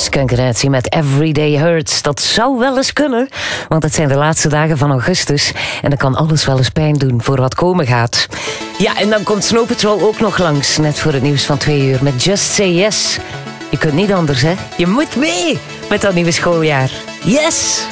Skunk met Everyday Hurts. Dat zou wel eens kunnen, want het zijn de laatste dagen van augustus en dan kan alles wel eens pijn doen voor wat komen gaat. Ja, en dan komt Snow Patrol ook nog langs, net voor het nieuws van 2 uur, met Just Say Yes. Je kunt niet anders, hè? Je moet mee met dat nieuwe schooljaar. Yes!